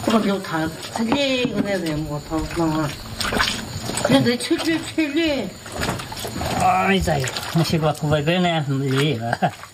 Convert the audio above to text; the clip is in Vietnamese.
我就他这个那人我操那，那得吹。哎呀，我去把外边呢没理了。